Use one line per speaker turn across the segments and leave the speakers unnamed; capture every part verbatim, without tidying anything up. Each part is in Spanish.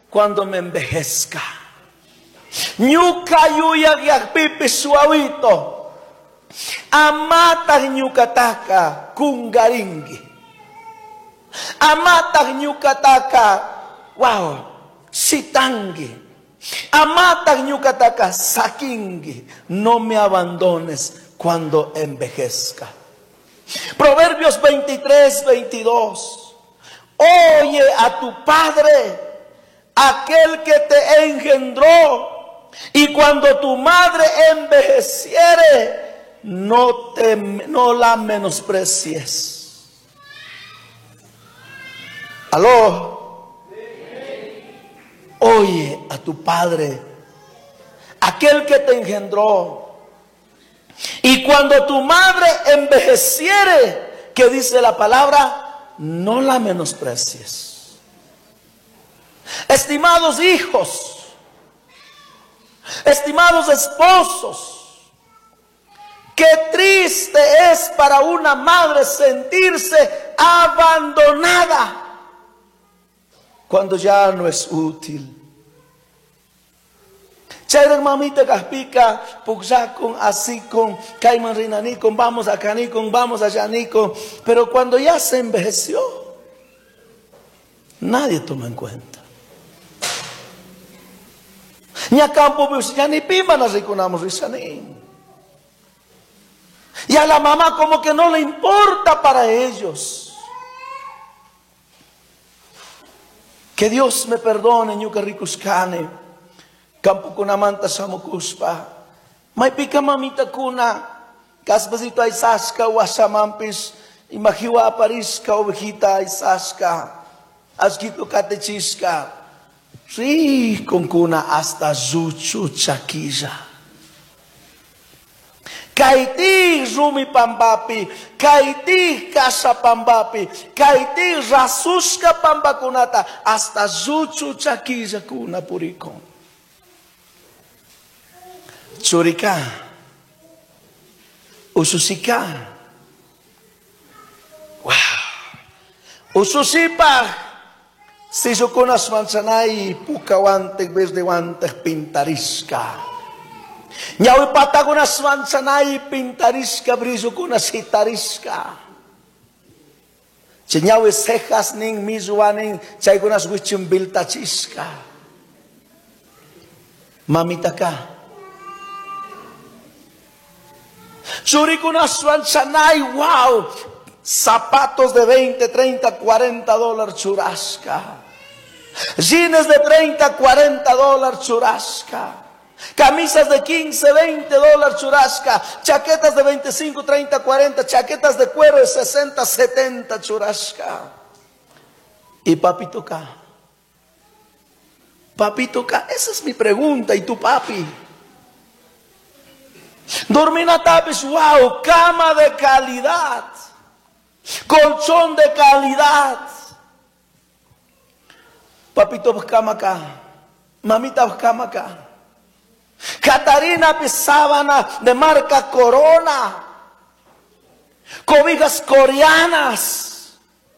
cuando me envejezca. Ñuka yuya yakpipi suavito. Amata ñukataka kungaringi. Amata ñukataka wow sitangi. Amata ñukataka sakingi. No me abandones cuando envejezca. Proverbios veintitrés, veintidós. Oye a tu padre, aquel que te engendró, y cuando tu madre envejeciere, no, te, no la menosprecies. ¿Aló? Oye a tu padre, aquel que te engendró, y cuando tu madre envejeciere, que dice la palabra, no la menosprecies. Estimados hijos, estimados esposos, qué triste es para una madre sentirse abandonada cuando ya no es útil. Chayrek mamita kaspika, puxacon, así con, caiman rinanicon, vamos a canicon, vamos allá nicon. Pero cuando ya se envejeció, nadie toma en cuenta. Ni a campo, ya ni pima nos riconamos risanín. Y a la mamá como que no le importa para ellos. Que Dios me perdone, ñuka ricuscane. Campo kuna manta samukuspa. May pika mamita kuna. Kasbasito ay saska wasamampis. Imahiwa pariska ovejita ay saska. Askito katechiska. Sí, con kuna hasta zuchu chakilla. Kaiti rumi pambapi. Kaiti casa pambapi. Kaiti rasuska pambakunata. Hasta zuchu chakilla kuna purikon. Churika, ususika, wow, ususipa, si sukunas mansanay pukawantek besde wantek pintarisca. Nyawi patagunas mansanay pintarisca brisukunas hitarisca. Chenyawi cejas ning mizuaning chaygunas wichumbiltachisca. Mamita ka. Churikunas sanay, wow, zapatos de veinte, treinta, cuarenta dólares churasca. Jeans de treinta, cuarenta dólares churasca. Camisas de quince, veinte dólares churasca. Chaquetas de veinticinco, treinta, cuarenta. Chaquetas de cuero de sesenta, setenta churasca. Y papito K. Papito K, esa es mi pregunta. ¿Y tu papi? Dormina tapis, wow, cama de calidad, colchón de calidad. Papito cama acá, mamita cama acá. Catarina pues, sábana de marca Corona, cobijas coreanas,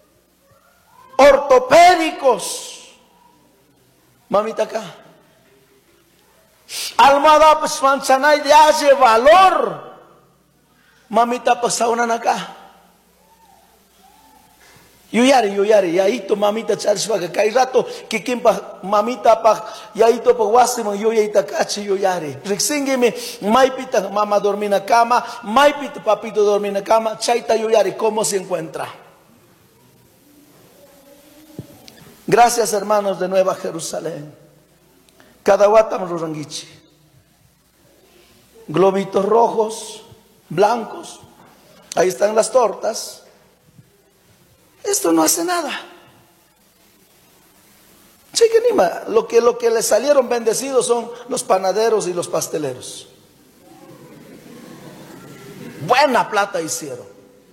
ortopédicos. Mamita acá. Almohada pues manzanay de hace valor. Mamita pues saunan acá. Yuyari, yuyari, ya ito mamita chariswa que kai rato que kimpa mamita pa ya ito pa wasimo yo ya ita kachi yuyari. Rixingime maipita mama dormir na cama, maipita papito dormir na cama, chaita yuyari, ¿cómo se encuentra? Gracias hermanos de Nueva Jerusalén. Cada guatam roranguichi. Globitos rojos, blancos. Ahí están las tortas. Esto no hace nada. Chiquenima, lo que, lo que le salieron bendecidos son los panaderos y los pasteleros. Buena plata hicieron.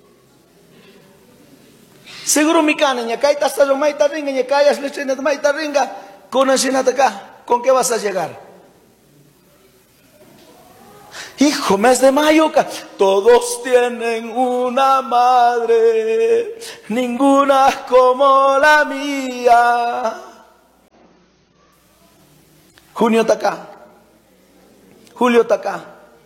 Seguro mi cana, ñacaita hasta lo maita ringa, ñacayas lechenes maita ringa, con acá. ¿Con qué vas a llegar? Hijo, mes de mayo, todos tienen una madre, ninguna como la mía. Junio está acá. Julio está acá.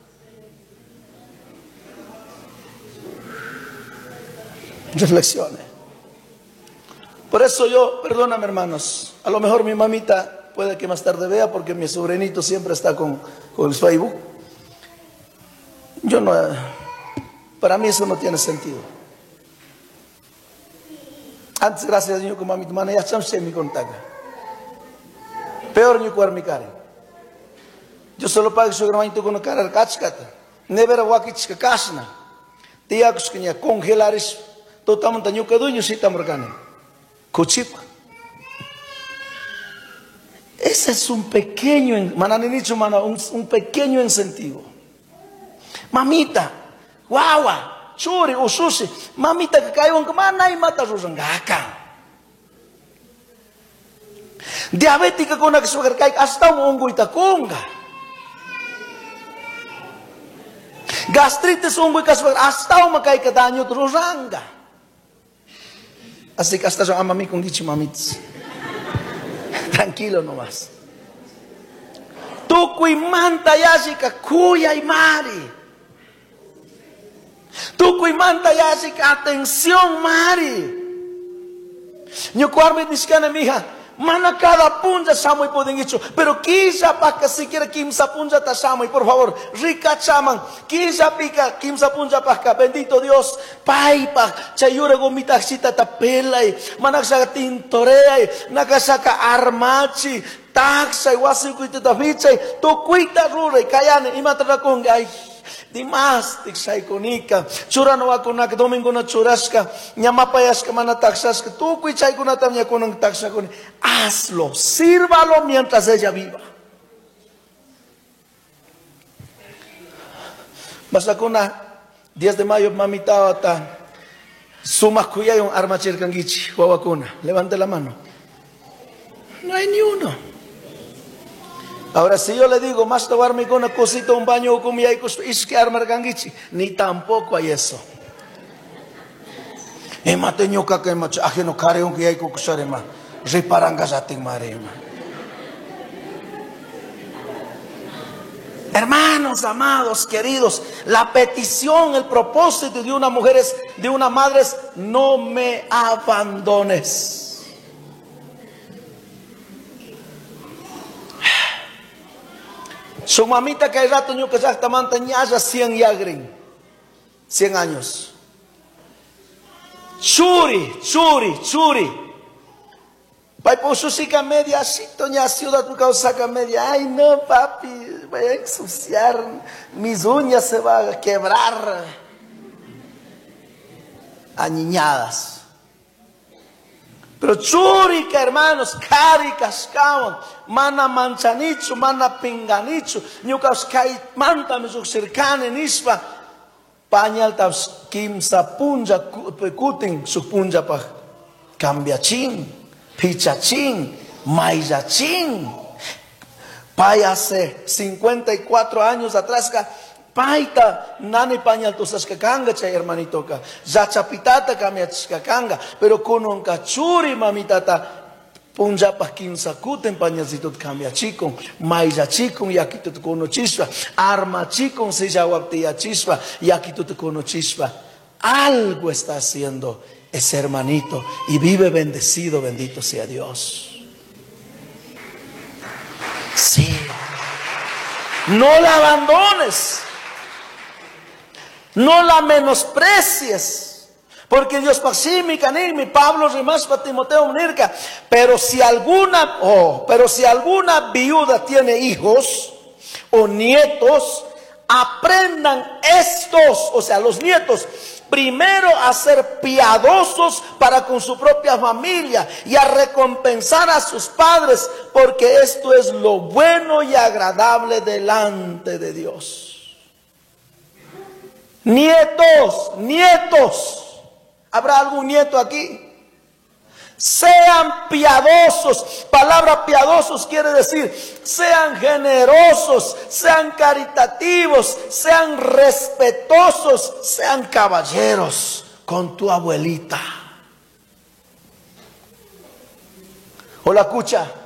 Reflexione. Por eso yo, perdóname hermanos, a lo mejor mi mamita puede que más tarde vea, porque mi sobrinito siempre está con, con el Facebook. Yo no, para mí eso no tiene sentido. Antes, gracias a Dios, como a mi hermana, ya estamos en mi contacto. Peor ni cuar mi cara. Yo solo pago su hermanito con la cara, cachcata. Never wakich kakasna. Tiakus que ya congelares, todo montaño que dueño si tamorgane. Cochipa. Ese es un pequeño, un, un pequeño incentivo. Mamita, guagua, churi, ususi, mamita que caigo en mana y mata rusangaka. Diabética con la que sugar cae hasta un hongo y taconga. Gastritis hongo y casual hasta un macay que daño rusanga. Así que hasta yo ama a mí con dicho mamitas. Tranquilo nomás. Tu cuimanta yasika cuya y mari. Tu cuimanta yasika atención mari. Yo cuarme discana mi hija. Mana cada punja samui pueden hecho, pero quizá para que siquiera quince punja ta samui, por favor, rica chaman, quizá pica quince punja para que bendito Dios, pai pa chayura gomita chita tapela y manaksa tintorea y nakasaka armachi, taxa y wasi kuita taficha y to kuita rura y kayane y matra con ay. Dimas tiksay konika chura no ako nak domingo na churasca ñamapayas ka manataxas que tú kuichay con también con un taxa con hazlo, sírvalo mientras ella viva. Basta con diez de mayo mamita ata suma kuya yung arma chirkangichi wawakuna, levante la mano. No hay ni uno. Ahora si yo le digo, más tomarme con una cosita, un baño o comida y es que armar gangichi, ni tampoco hay eso. E mateño ka que macho, ajeno careo que hay con kusarema, riparangasating marema. Hermanos, amados, queridos, la petición, el propósito de una mujer es, de una madre es, no me abandones. Su mamita que hay rato yo que ya está mantañada cien yagrin, cien años. Churi, churi, churi. Pai por su sica media, así toña ciudad tu causa media. Ay no papi, voy a ensuciar, mis uñas se van a quebrar. Aniñadas. Pero churica, hermanos, cari cascawan, mana manchanicho, mana pinganicho, ñukas kai manta me su cercane nispa, pañal tabs kimsa punja kutin su punja pa cambiachín, pichachín, maizachín. Pai hace cincuenta y cuatro años atrás ka paita nani pañal tu saskakanga chay hermanito ka zachapitata kamiachkakanga pero konon kachuri mamitata punjapa kinsa kuten pañalcito cambia chico maiza chico y aquí te kono chispa arma chico se jawaptia chispa y aquí te kono chispa. Algo está haciendo ese hermanito y vive bendecido, bendito sea Dios. Sí, no la abandones. No la menosprecies, porque Dios pasimi canimi Pablo rimas para Timoteo unirca. Pero si alguna, oh, pero si alguna viuda tiene hijos o nietos, aprendan estos, o sea, los nietos, primero a ser piadosos para con su propia familia y a recompensar a sus padres, porque esto es lo bueno y agradable delante de Dios. Nietos, nietos, ¿habrá algún nieto aquí? Sean piadosos. Palabra piadosos quiere decir, sean generosos, sean caritativos, sean respetuosos, sean caballeros con tu abuelita. Hola, escucha.